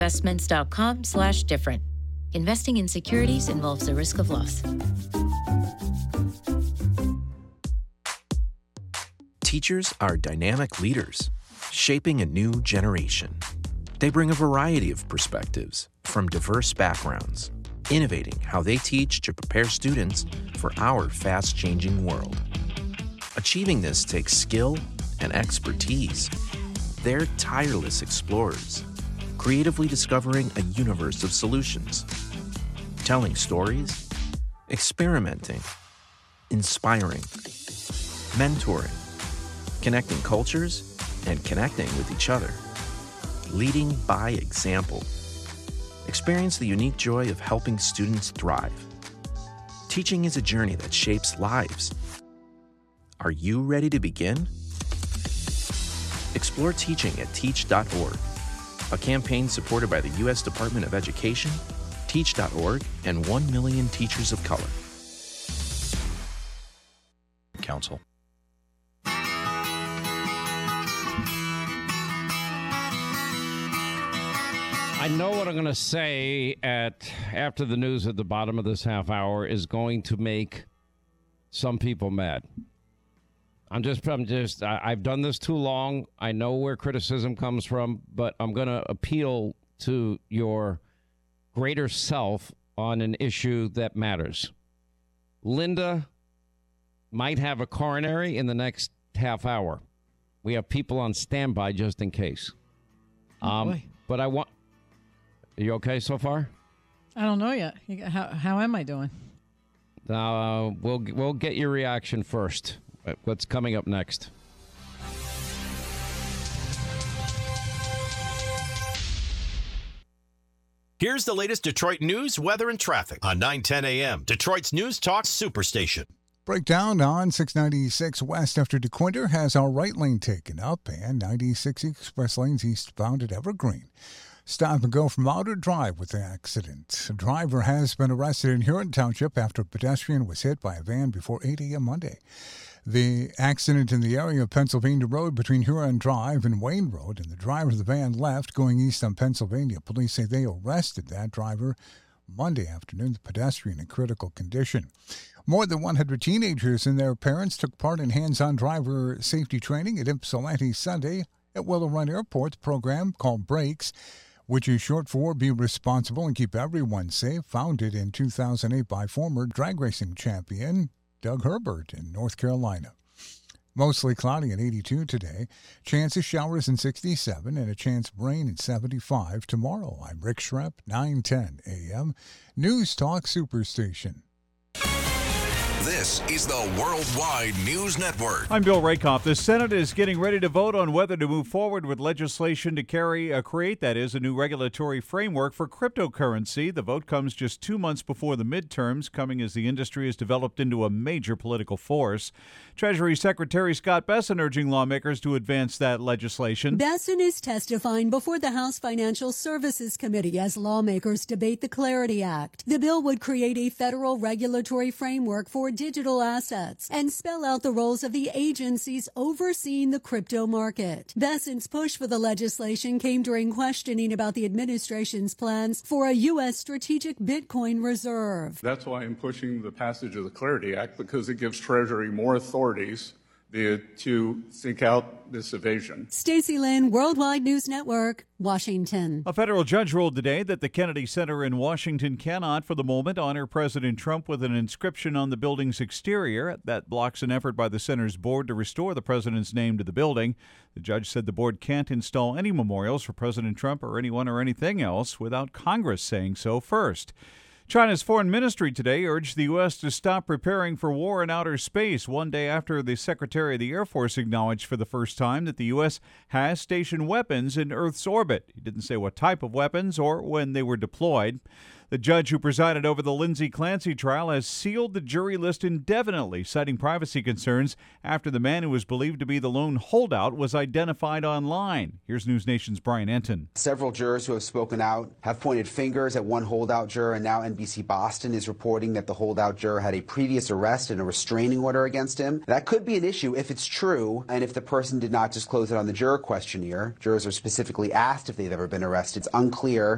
Investments.com/different. Investing in securities involves the risk of loss. Teachers are dynamic leaders, shaping a new generation. They bring a variety of perspectives from diverse backgrounds, innovating how they teach to prepare students for our fast-changing world. Achieving this takes skill and expertise. They're tireless explorers, creatively discovering a universe of solutions, telling stories, experimenting, inspiring, mentoring, connecting cultures, and connecting with each other, leading by example. Experience the unique joy of helping students thrive. Teaching is a journey that shapes lives. Are you ready to begin? Explore teaching at teach.org, a campaign supported by the U.S. Department of Education, Teach.org, and 1 million teachers of color. Council. I know what I'm going to say after the news at the bottom of this half hour is going to make some people mad. I've done this too long. I know where criticism comes from, but I'm going to appeal to your greater self on an issue that matters. Linda might have a coronary in the next half hour. We have people on standby just in case. But I want... Are you okay so far? I don't know yet. How am I doing? We'll get your reaction first. What's coming up next? Here's the latest Detroit news, weather, and traffic on 9:10 a.m. Detroit's News Talk Superstation. Breakdown on 696 west after DeQuinter has our right lane taken up and 96 express lanes eastbound at Evergreen. Stop and go from Outer Drive with the accident. A driver has been arrested in Huron Township after a pedestrian was hit by a van before 8 a.m. Monday. The accident in the area of Pennsylvania Road between Huron Drive and Wayne Road, and the driver of the van left going east on Pennsylvania. Police say they arrested that driver Monday afternoon, the pedestrian in critical condition. More than 100 teenagers and their parents took part in hands-on driver safety training at Ypsilanti Sunday at Willow Run Airport. The program, called BRAKES, which is short for Be Responsible and Keep Everyone Safe, founded in 2008 by former drag racing champion Doug Herbert in North Carolina. Mostly cloudy at 82 today. Chance of showers in 67 and a chance of rain in 75 tomorrow. I'm Rick Schrepp, 9:10 a.m. News Talk Superstation. This is the Worldwide News Network. I'm Bill Rakoff. The Senate is getting ready to vote on whether to move forward with legislation to create a new regulatory framework for cryptocurrency. The vote comes just 2 months before the midterms, coming as the industry has developed into a major political force. Treasury Secretary Scott Bessent urging lawmakers to advance that legislation. Bessent is testifying before the House Financial Services Committee as lawmakers debate the Clarity Act. The bill would create a federal regulatory framework for digital assets and spell out the roles of the agencies overseeing the crypto market. Bessent's push for the legislation came during questioning about the administration's plans for a U.S. strategic Bitcoin reserve. That's why I'm pushing the passage of the Clarity Act, because it gives Treasury more authorities to seek out this evasion. Stacey Lynn, Worldwide News Network, Washington. A federal judge ruled today that the Kennedy Center in Washington cannot, for the moment, honor President Trump with an inscription on the building's exterior. That blocks an effort by the center's board to restore the president's name to the building. The judge said the board can't install any memorials for President Trump or anyone or anything else without Congress saying so first. China's foreign ministry today urged the U.S. to stop preparing for war in outer space, one day after the Secretary of the Air Force acknowledged for the first time that the U.S. has stationed weapons in Earth's orbit. He didn't say what type of weapons or when they were deployed. The judge who presided over the Lindsay Clancy trial has sealed the jury list indefinitely, citing privacy concerns after the man who was believed to be the lone holdout was identified online. Here's News Nation's Brian Enton. Several jurors who have spoken out have pointed fingers at one holdout juror, and now NBC Boston is reporting that the holdout juror had a previous arrest and a restraining order against him. That could be an issue if it's true, and if the person did not disclose it on the juror questionnaire. Jurors are specifically asked if they've ever been arrested. It's unclear